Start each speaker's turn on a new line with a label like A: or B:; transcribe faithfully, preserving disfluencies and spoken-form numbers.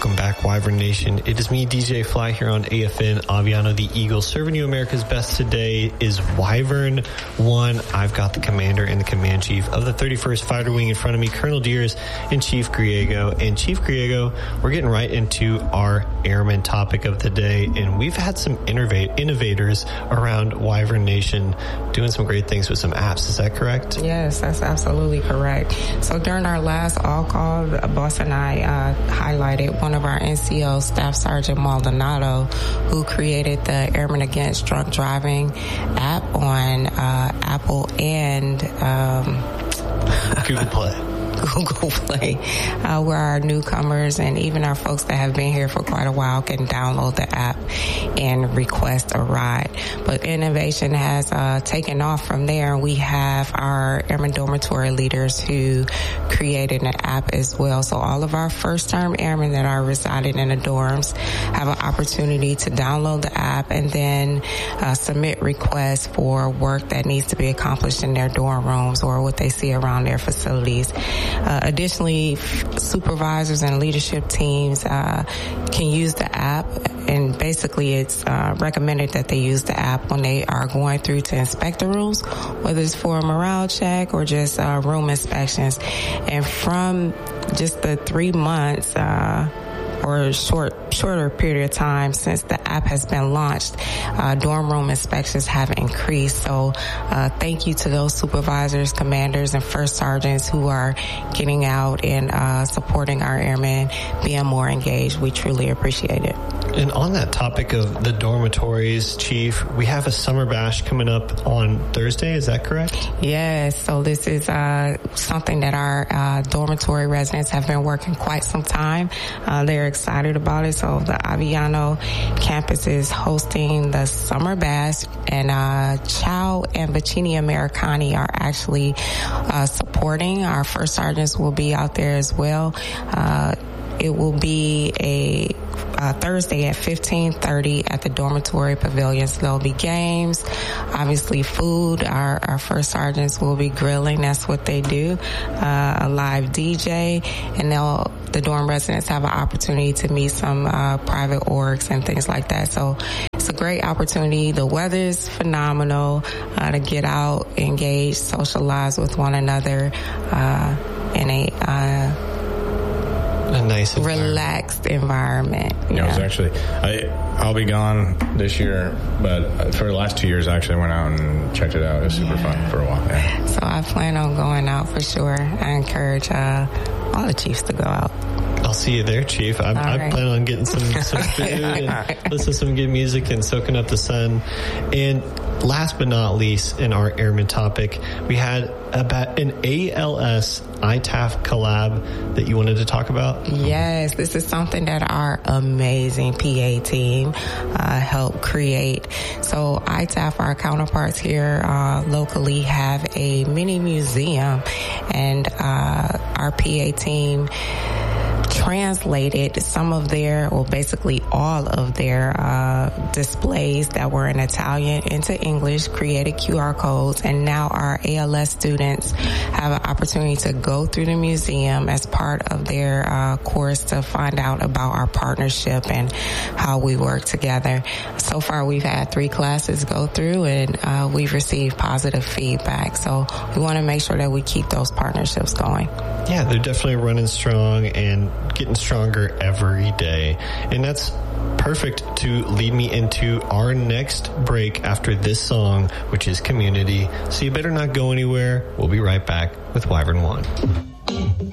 A: Welcome back, Wyvern Nation. It is me, D J Fly, here on A F N, Aviano the Eagle, serving you America's best. Today is Wyvern One. I've got the commander and the command chief of the thirty-first Fighter Wing in front of me, Colonel Deers and Chief Griego. And Chief Griego, we're getting right into our airman topic of the day, and we've had some innovate innovators around Wyvern Nation doing some great things with some apps. Is that correct?
B: Yes, that's absolutely correct. So during our last all-call, the boss and I uh, highlighted one of our N C Os, Staff Sergeant Maldonado, who created the Airmen Against Drunk Driving app on uh, Apple and um,
A: Google Play.
B: Google Play, uh, where our newcomers and even our folks that have been here for quite a while can download the app and request a ride. But innovation has uh, taken off from there. We have our Airman Dormitory leaders who created an app as well. So all of our first-term airmen that are residing in the dorms have an opportunity to download the app and then uh, submit requests for work that needs to be accomplished in their dorm rooms or what they see around their facilities. Uh, additionally, f- supervisors and leadership teams uh, can use the app, and basically it's uh, recommended that they use the app when they are going through to inspect the rooms, whether it's for a morale check or just uh, room inspections. And from just the three months uh, or a short, shorter period of time since the app has been launched, uh, dorm room inspections have increased. So uh, thank you to those supervisors, commanders, and first sergeants who are getting out and uh, supporting our airmen, being more engaged. We truly appreciate it.
A: And on that topic of the dormitories, Chief, we have a summer bash coming up on Thursday. Is that correct?
B: Yes. So this is uh, something that our uh, dormitory residents have been working quite some time. Uh, they're excited about it. So the Aviano campus is hosting the summer bash, and uh, Chow and Vicini Americani are actually uh, supporting. Our first sergeants will be out there as well. Uh, it will be a Uh, Thursday at fifteen thirty at the dormitory pavilions. There'll be games, obviously food. Our, our first sergeants will be grilling. That's what they do. Uh, a live D J, and they'll, the dorm residents have an opportunity to meet some uh, private orgs and things like that. So it's a great opportunity. The weather is phenomenal uh, to get out, engage, socialize with one another uh, in a uh,
A: a nice environment.
B: Relaxed environment.
C: Yeah, know? It was actually, I, I'll be gone this year, but for the last two years, I actually went out and checked it out. It was super yeah. fun for a while. Yeah.
B: So I plan on going out for sure. I encourage uh, all the chiefs to go out.
A: I'll see you there, Chief. I, I right. plan on getting some, some food and right. listening to some good music and soaking up the sun. And last but not least, in our airman topic, we had about an A L S I T A F collab that you wanted to talk about.
B: Yes, this is something that our amazing P A team uh, helped create. So I T A F, our counterparts here uh, locally, have a mini museum, and uh, our P A team translated some of their, well, basically all of their uh, displays that were in Italian into English, created Q R codes, and now our A L S students have an opportunity to go through the museum as part of their uh, course to find out about our partnership and how we work together. So far, we've had three classes go through, and uh, we've received positive feedback. So we want to make sure that we keep those partnerships going.
A: Yeah, they're definitely running strong and getting stronger every day. And that's perfect to lead me into our next break after this song, which is Community. So you better not go anywhere. We'll be right back with Wyvern One.